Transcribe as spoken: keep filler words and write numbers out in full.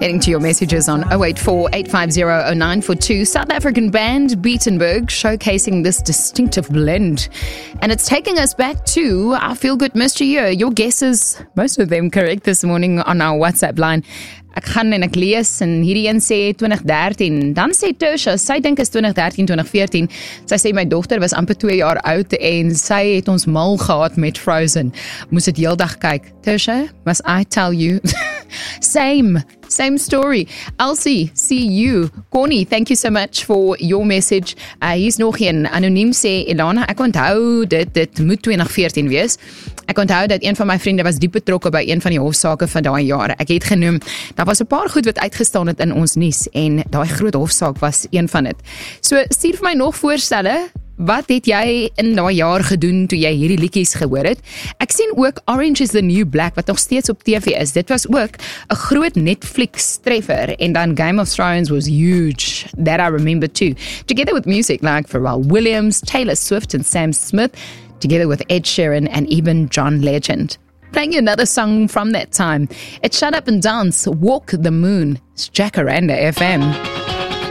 Getting to your messages on oh eight four, eight five zero, oh nine four two. South African band Beatenberg showcasing this distinctive blend. And it's taking us back to our Feel Good Mystery Year. Your guesses, most of them correct this morning on our WhatsApp line. Ek gaan en ek lees en hierdie een sê twintig dertien. Dan sê Tersia, sy dink is twintig dertien, twintig veertien. Sy sê my dogter was amper twee jaar oud en sy het ons mal gehad met Frozen. Moes dit heeldag kyk. Tersia, must I tell you? Same, same story. Elsie, see you. Connie, thank you so much for your message. Uh, hier's nog een. Anoniem sê, Elana, ek onthou dit, dit moet twintig veertien wees. Ek onthou dat een van my vriende was diep betrokke by een van die hofsaake van daai jare. Ek het genoem, daar was 'n paar goed wat uitgestaan het in ons nuus en daai groot hofsaak was een van dit. So stuur vir my nog voorstelle. Wat het jy in daai jaar gedoen toe jy hierdie liedjies gehoor het? Ek sien ook Orange is the New Black wat nog steeds op T V is. Dit was ook 'n groot Netflix treffer en dan Game of Thrones was huge. That I remember too. Together with music like Pharrell Williams, Taylor Swift and Sam Smith, together with Ed Sheeran and even John Legend. Playing you another song from that time. It's Shut Up and Dance, Walk the Moon. It's Jacaranda F M.